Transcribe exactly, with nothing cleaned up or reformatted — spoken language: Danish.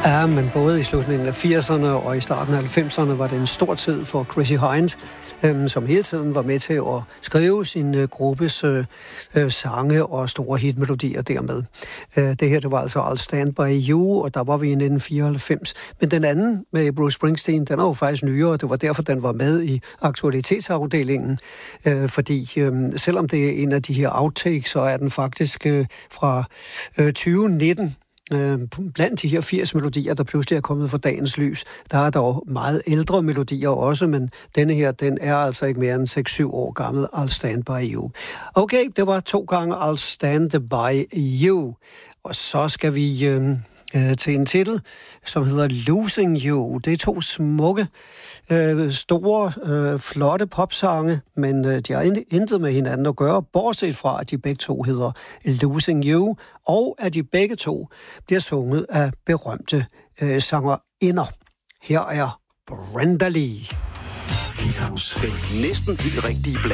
Ja, men både i slutningen af firserne og i starten af halvfemserne var det en stor tid for Chrissy Hynde, øhm, som hele tiden var med til at skrive sin øh, gruppes øh, øh, sange og store hitmelodier dermed. Øh, det her, det var altså I'll Stand By You, og der var vi i nitten fireoghalvfems. Men den anden med Bruce Springsteen, den er jo faktisk nyere, og det var derfor, den var med i aktualitetsafdelingen. Øh, fordi øh, selvom det er en af de her outtakes, så er den faktisk øh, fra øh, tyve nitten. Blandt de her firs melodier, der pludselig er kommet for dagens lys, der er dog meget ældre melodier også, men denne her, den er altså ikke mere end seks syv år gammel. I'll Stand By You. Okay, det var to gange I'll Stand By You. Og så skal vi øh, øh, til en titel, som hedder Losing You. Det er to smukke, øh, store, øh, flotte popsange, men øh, de har intet med hinanden at gøre, bortset fra, at de begge to hedder Losing You, og at de begge to bliver sunget af berømte øh, sangerinder. Her er Brenda Lee. Den næsten helt rigtige blanding.